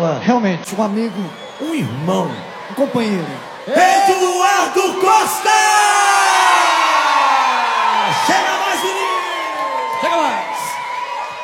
Caramba. Realmente, um amigo, Um irmão. um companheiro. Eduardo Costa!